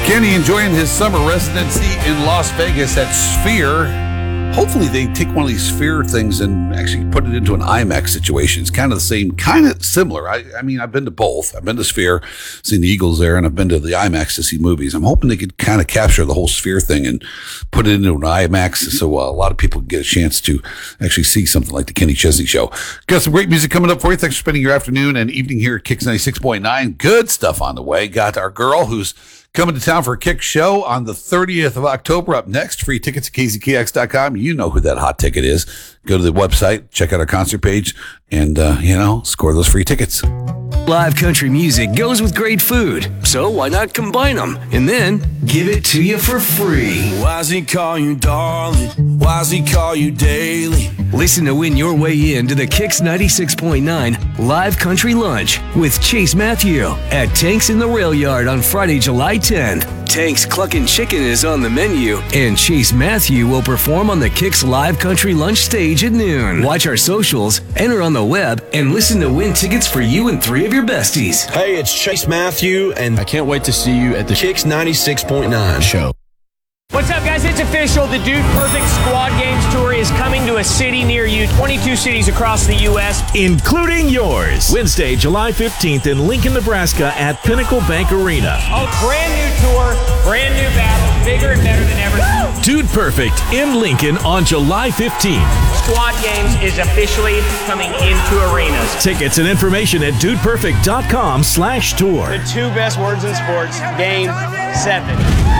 Kenny enjoying his summer residency in Las Vegas at Sphere. Hopefully they take one of these Sphere things and actually put it into an IMAX situation. It's kind of the same, kind of similar. I mean, I've been to both. I've been to Sphere, seen the Eagles there, and I've been to the IMAX to see movies. I'm hoping they could kind of capture the whole Sphere thing and put it into an IMAX so a lot of people get a chance to actually see something like the Kenny Chesney Show. Got some great music coming up for you. Thanks for spending your afternoon and evening here at Kicks 96.9. Good stuff on the way. Got our girl who's coming to town for a Kick show on the 30th of October up next. Free tickets at KZKX.com. You know who that hot ticket is. Go to the website, check out our concert page, and, score those free tickets. Live country music goes with great food, so why not combine them and then give it to you for free? Why's he call you darling? Why's he call you daily? Listen to win your way in to the Kicks 96.9 Live Country Lunch with Chase Matthew at Tanks in the Rail Yard on Friday, July 10th. Tank's Cluckin' Chicken is on the menu, and Chase Matthew will perform on the Kicks Live Country Lunch stage at noon. Watch our socials, enter on the web, and listen to win tickets for you and 3 of your besties. Hey, it's Chase Matthew, and I can't wait to see you at the Kicks 96.9 show. What's up, guys? It's official. The Dude Perfect Squad Games Tour is coming to a city near you. 22 cities across the U.S., including yours. Wednesday, July 15th in Lincoln, Nebraska at Pinnacle Bank Arena. Oh, brand new tour, brand new battle, bigger and better than ever. Woo! Dude Perfect in Lincoln on July 15th. Squad Games is officially coming into arenas. Tickets and information at dudeperfect.com/tour. The 2 best words in sports, Game 7.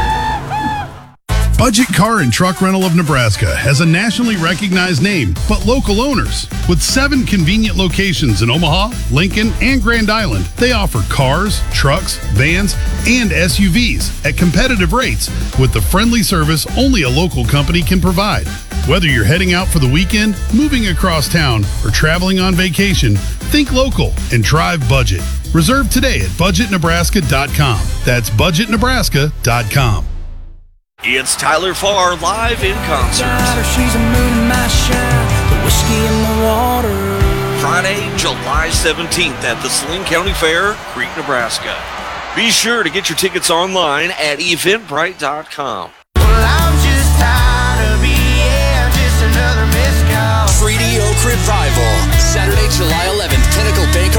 Budget Car and Truck Rental of Nebraska has a nationally recognized name, but local owners. With 7 convenient locations in Omaha, Lincoln, and Grand Island, they offer cars, trucks, vans, and SUVs at competitive rates with the friendly service only a local company can provide. Whether you're heading out for the weekend, moving across town, or traveling on vacation, think local and drive budget. Reserve today at budgetnebraska.com. That's budgetnebraska.com. It's Tyler Farr live in concert. She's a moon in my shine, the whiskey in the water. Friday, July 17th at the Saline County Fair, Crete, Nebraska. Be sure to get your tickets online at eventbrite.com. Well, I'm just tired of being just another missed call. Treaty Oak Revival, Saturday, July 11th, Pinnacle Bank